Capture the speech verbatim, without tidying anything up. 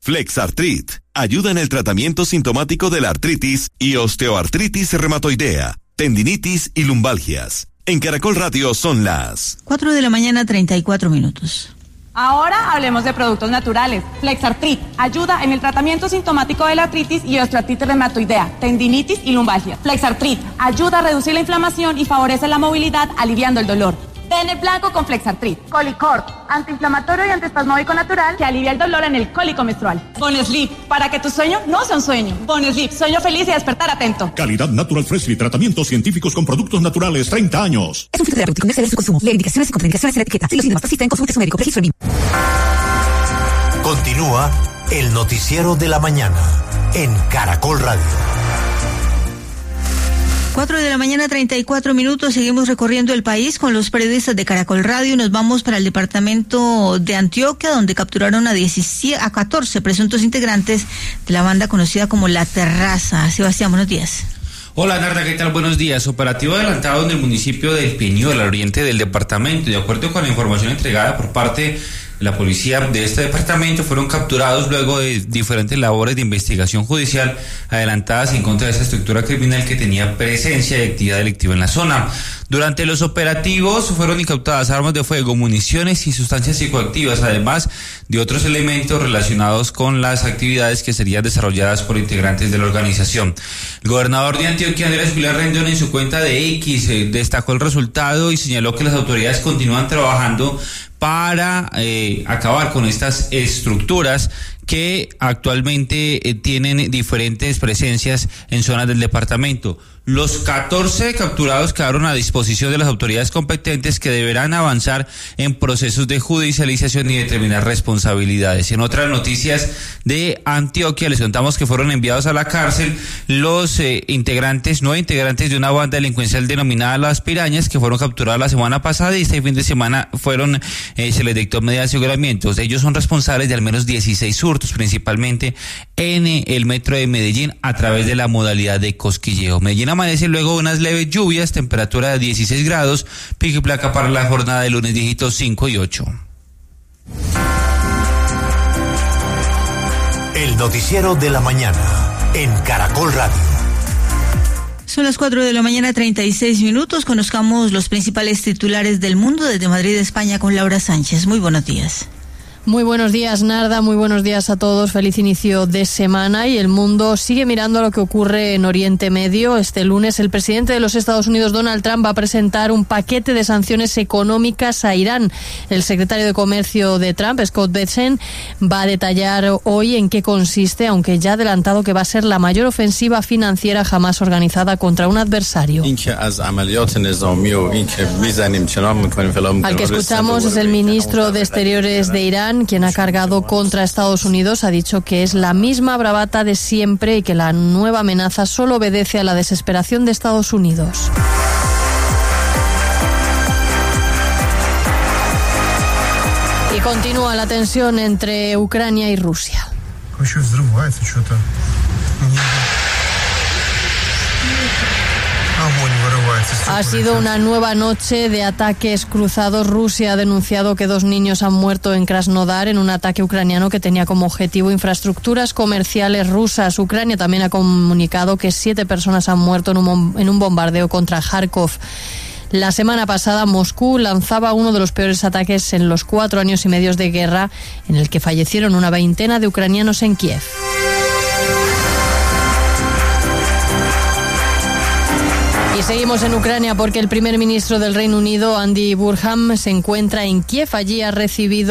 Flexartrit ayuda en el tratamiento sintomático de la artritis y osteoartritis reumatoidea, tendinitis y lumbalgias. En Caracol Radio son las cuatro de la mañana, treinta y cuatro minutos. Ahora hablemos de productos naturales. Flexartrit ayuda en el tratamiento sintomático de la artritis y osteoartritis reumatoidea, tendinitis y lumbalgia. Flexartrit ayuda a reducir la inflamación y favorece la movilidad, aliviando el dolor. Den el blanco con Flexartrit. Colicort, antiinflamatorio y antiespasmódico natural que alivia el dolor en el cólico menstrual. Bonesleep, para que tu sueño no sea un sueño. Bonesleep, sueño feliz y despertar atento. Calidad Natural Freshly, tratamientos científicos con productos naturales, treinta años. Es un fitoterapéutico, no excede su consumo. Lee indicaciones y contraindicaciones en la etiqueta. Si los síntomas persisten, consulte a su médico. Registro en Continúa el noticiero de la mañana en Caracol Radio. cuatro de la mañana, treinta y cuatro minutos. Seguimos recorriendo el país con los periodistas de Caracol Radio. Nos vamos para el departamento de Antioquia, donde capturaron a diecisiete, a catorce presuntos integrantes de la banda conocida como La Terraza. Sebastián, buenos días. Hola Narda, ¿qué tal? Buenos días. Operativo adelantado en el municipio del Peñol, al oriente del departamento. De acuerdo con la información entregada por parte la policía de este departamento, fueron capturados luego de diferentes labores de investigación judicial adelantadas en contra de esa estructura criminal que tenía presencia y actividad delictiva en la zona. Durante los operativos fueron incautadas armas de fuego, municiones y sustancias psicoactivas, además de otros elementos relacionados con las actividades que serían desarrolladas por integrantes de la organización. El gobernador de Antioquia, Andrés Julián Rendón, en su cuenta de X eh, destacó el resultado y señaló que las autoridades continúan trabajando para eh, acabar con estas estructuras que actualmente eh, tienen diferentes presencias en zonas del departamento. Los catorce capturados quedaron a disposición de las autoridades competentes, que deberán avanzar en procesos de judicialización y determinar responsabilidades. En otras noticias de Antioquia, les contamos que fueron enviados a la cárcel los eh, integrantes, nueve integrantes de una banda delincuencial denominada Las Pirañas, que fueron capturados la semana pasada y este fin de semana fueron, eh, se les dictó medida de aseguramiento. Ellos son responsables de al menos dieciséis hurtos, principalmente en eh, el metro de Medellín, a través de la modalidad de cosquilleo. Medellín amanece luego de unas leves lluvias, temperatura de dieciséis grados, pico y placa para la jornada de lunes, dígitos cinco y ocho. El noticiero de la mañana en Caracol Radio. Son las cuatro de la mañana, treinta y seis minutos. Conozcamos los principales titulares del mundo desde Madrid, España, con Laura Sánchez. Muy buenos días. Muy buenos días, Narda, muy buenos días a todos, feliz inicio de semana. Y el mundo sigue mirando lo que ocurre en Oriente Medio. Este lunes el presidente de los Estados Unidos, Donald Trump, va a presentar un paquete de sanciones económicas a Irán. El secretario de Comercio de Trump, Scott Bessent, va a detallar hoy en qué consiste, aunque ya ha adelantado que va a ser la mayor ofensiva financiera jamás organizada contra un adversario. Al que escuchamos es el ministro de Exteriores de Irán, quien ha cargado contra Estados Unidos. Ha dicho que es la misma bravata de siempre y que la nueva amenaza solo obedece a la desesperación de Estados Unidos. Y continúa la tensión entre Ucrania y Rusia. Ha sido una nueva noche de ataques cruzados. Rusia ha denunciado que dos niños han muerto en Krasnodar en un ataque ucraniano que tenía como objetivo infraestructuras comerciales rusas. Ucrania también ha comunicado que siete personas han muerto en un, en un bombardeo contra Kharkov. La semana pasada Moscú lanzaba uno de los peores ataques en los cuatro años y medio de guerra, en el que fallecieron una veintena de ucranianos en Kiev. Y seguimos en Ucrania porque el primer ministro del Reino Unido, Andy Burnham, se encuentra en Kiev. Allí ha recibido